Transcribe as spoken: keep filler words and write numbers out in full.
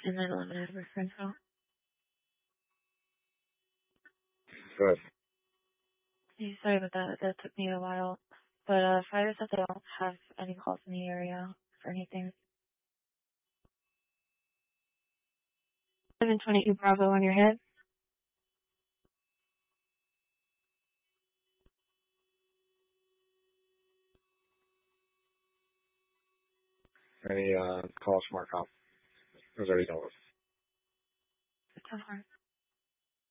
and then eliminated with Frenchville. Good. Yeah, sorry about that. That took me a while. But uh, Friday said they don't have any calls in the area for anything. seven twenty-two Bravo on your head. Any uh, calls from our cop? It was already done with. It's a hard.